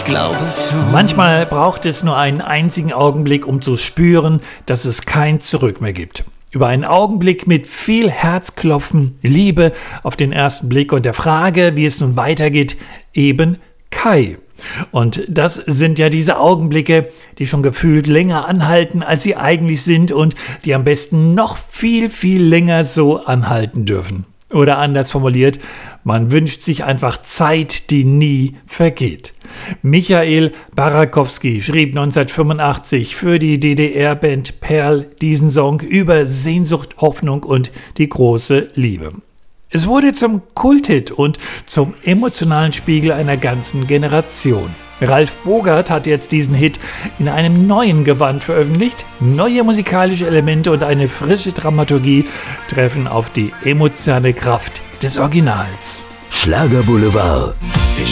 glaube schon. Manchmal braucht es nur einen einzigen Augenblick, um zu spüren, dass es kein Zurück mehr gibt. Über einen Augenblick mit viel Herzklopfen, Liebe auf den ersten Blick und der Frage, wie es nun weitergeht, eben Kai. Und das sind ja diese Augenblicke, die schon gefühlt länger anhalten, als sie eigentlich sind und die am besten noch viel, viel länger so anhalten dürfen. Oder anders formuliert, man wünscht sich einfach Zeit, die nie vergeht. Michael Barakowski schrieb 1985 für die DDR-Band Perl diesen Song über Sehnsucht, Hoffnung und die große Liebe. Es wurde zum Kulthit und zum emotionalen Spiegel einer ganzen Generation. Ralf Bogart hat jetzt diesen Hit in einem neuen Gewand veröffentlicht. Neue musikalische Elemente und eine frische Dramaturgie treffen auf die emotionale Kraft des Originals. Schlager Boulevard.